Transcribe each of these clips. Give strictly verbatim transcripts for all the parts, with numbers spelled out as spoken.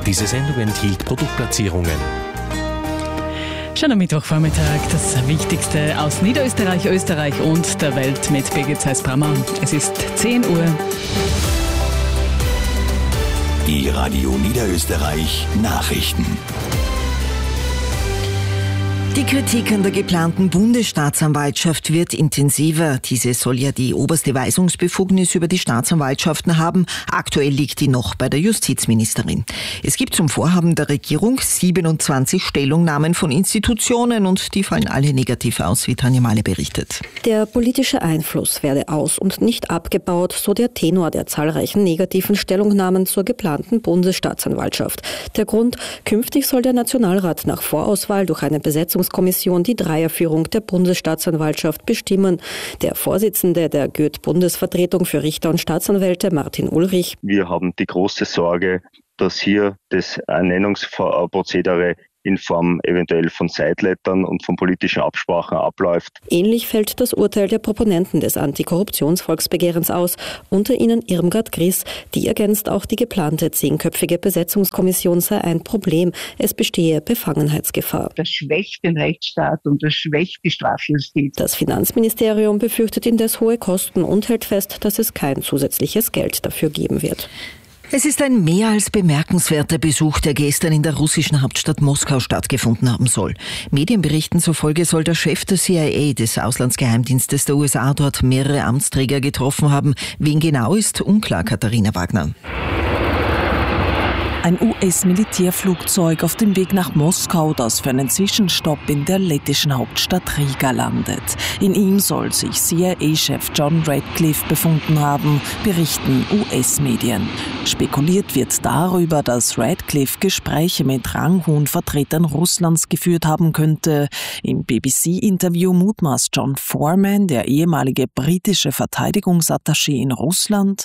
Diese Sendung enthielt Produktplatzierungen. Schon am Mittwochvormittag das Wichtigste aus Niederösterreich, Österreich und der Welt mit Birgit Zeiss-Brammer. Es ist zehn Uhr. Die Radio Niederösterreich Nachrichten. Die Kritik an der geplanten Bundesstaatsanwaltschaft wird intensiver. Diese soll ja die oberste Weisungsbefugnis über die Staatsanwaltschaften haben. Aktuell liegt die noch bei der Justizministerin. Es gibt zum Vorhaben der Regierung siebenundzwanzig Stellungnahmen von Institutionen und die fallen alle negativ aus, wie Tanja Mahle berichtet. Der politische Einfluss werde aus- und nicht abgebaut, so der Tenor der zahlreichen negativen Stellungnahmen zur geplanten Bundesstaatsanwaltschaft. Der Grund: künftig soll der Nationalrat nach Vorauswahl durch eine Besetzungskommission die Dreierführung der Bundesstaatsanwaltschaft bestimmen. Der Vorsitzende der Goethe-Bundesvertretung für Richter und Staatsanwälte, Martin Ulrich: Wir haben die große Sorge, dass hier das Ernennungsprozedere in Form eventuell von Sidelettern und von politischen Absprachen abläuft. Ähnlich fällt das Urteil der Proponenten des Antikorruptionsvolksbegehrens aus, unter ihnen Irmgard Gries. Die ergänzt, auch die geplante zehnköpfige Besetzungskommission sei ein Problem. Es bestehe Befangenheitsgefahr. Das schwächt den Rechtsstaat und das schwächt die Strafjustiz. Das Finanzministerium befürchtet indes hohe Kosten und hält fest, dass es kein zusätzliches Geld dafür geben wird. Es ist ein mehr als bemerkenswerter Besuch, der gestern in der russischen Hauptstadt Moskau stattgefunden haben soll. Medienberichten zufolge soll der Chef der C I A, des Auslandsgeheimdienstes der U S A, dort mehrere Amtsträger getroffen haben. Wen genau, ist unklar, Katharina Wagner. Ein U S-Militärflugzeug auf dem Weg nach Moskau, das für einen Zwischenstopp in der lettischen Hauptstadt Riga landet. In ihm soll sich C I A-Chef John Radcliffe befunden haben, berichten U S-Medien. Spekuliert wird darüber, dass Radcliffe Gespräche mit ranghohen Vertretern Russlands geführt haben könnte. Im B B C-Interview mutmaßt John Foreman, der ehemalige britische Verteidigungsattaché in Russland,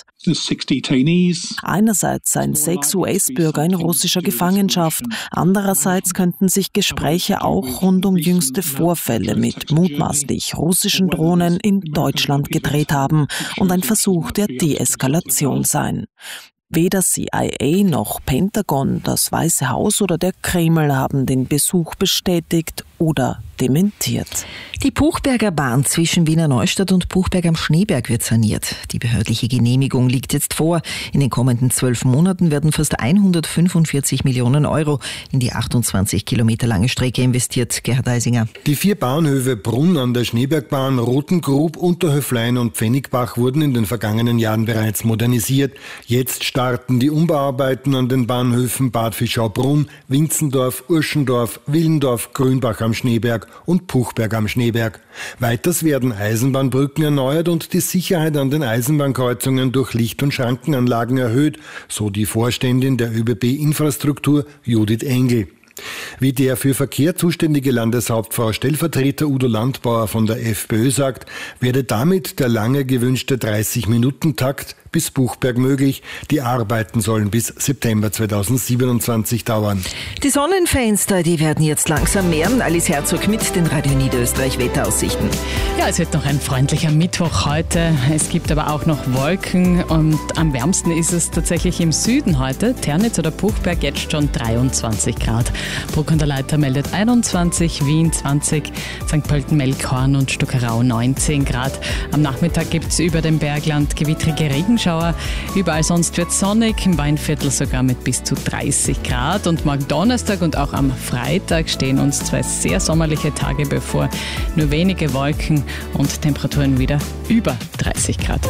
einerseits seien sechs U S-Bürger in russischer Gefangenschaft, andererseits könnten sich Gespräche auch rund um jüngste Vorfälle mit mutmaßlich russischen Drohnen in Deutschland gedreht haben und ein Versuch der Deeskalation sein. Weder C I A noch Pentagon, das Weiße Haus oder der Kreml haben den Besuch bestätigt oder dementiert. Die Buchberger Bahn zwischen Wiener Neustadt und Buchberg am Schneeberg wird saniert. Die behördliche Genehmigung liegt jetzt vor. In den kommenden zwölf Monaten werden fast hundertfünfundvierzig Millionen Euro in die achtundzwanzig Kilometer lange Strecke investiert. Gerhard Eisinger. Die vier Bahnhöfe Brunn an der Schneebergbahn, Rotengrub, Unterhöflein und Pfennigbach wurden in den vergangenen Jahren bereits modernisiert. Jetzt starten die Umbauarbeiten an den Bahnhöfen Bad Fischau-Brunn, Winzendorf, Urschendorf, Willendorf, Grünbach am Schneeberg und Puchberg am Schneeberg. Weiters werden Eisenbahnbrücken erneuert und die Sicherheit an den Eisenbahnkreuzungen durch Licht- und Schrankenanlagen erhöht, so die Vorständin der ÖBB Infrastruktur Judith Engel. Wie der für Verkehr zuständige Landeshauptfrau Stellvertreter Udo Landbauer von der FPÖ sagt, werde damit der lange gewünschte dreißig-Minuten-Takt bis Buchberg möglich. Die Arbeiten sollen bis September zweitausendsiebenundzwanzig dauern. Die Sonnenfenster, die werden jetzt langsam mehr. Alice Herzog mit den Radio Niederösterreich Wetteraussichten. Ja, es wird noch ein freundlicher Mittwoch heute. Es gibt aber auch noch Wolken und am wärmsten ist es tatsächlich im Süden heute. Ternitz oder Buchberg jetzt schon dreiundzwanzig Grad. Bruck an der Leiter meldet einundzwanzig, Wien zwanzig, Sankt Pölten-Melkhorn und Stuckerau neunzehn Grad. Am Nachmittag gibt es über dem Bergland gewittrige Regenschauer. Überall sonst wird es sonnig, im Weinviertel sogar mit bis zu dreißig Grad. Und morgen Donnerstag und auch am Freitag stehen uns zwei sehr sommerliche Tage bevor. Nur wenige Wolken und Temperaturen wieder über dreißig Grad.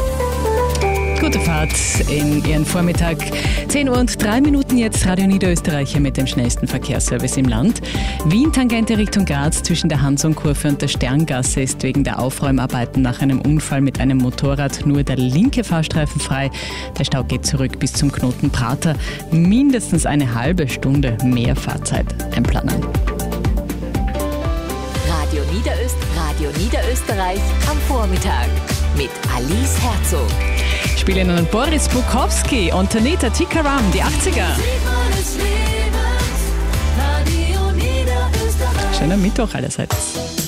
Gute Fahrt in Ihren Vormittag. zehn Uhr und drei Minuten jetzt, Radio Niederösterreich mit dem schnellsten Verkehrsservice im Land. Wien-Tangente Richtung Graz zwischen der Hansonkurve und der Sterngasse ist wegen der Aufräumarbeiten nach einem Unfall mit einem Motorrad nur der linke Fahrstreifen frei. Der Stau geht zurück bis zum Knoten Prater. Mindestens eine halbe Stunde mehr Fahrzeit einplanen. Radio Niederöst, Radio Niederösterreich am Vormittag mit Alice Herzog. Spielen an Boris Bukowski und Tanita Tikaram, die achtziger. Schöner Mittwoch allerseits.